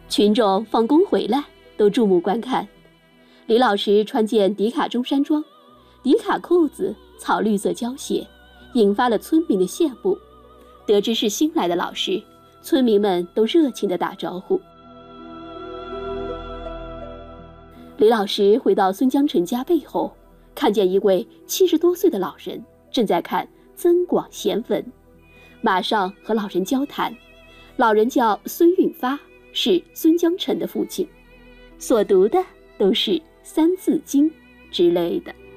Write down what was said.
群众放工回来都注目观看。李老师穿件迪卡中山装，迪卡裤子，草绿色胶鞋，引发了村民的羡慕。得知是新来的老师，村民们都热情地打招呼。李老师回到孙江成家背后，看见一位70多岁的老人正在看《增广贤文》，马上和老人交谈。老人叫孙运发，是孙江成的父亲，所读的都是《三字经》之类的。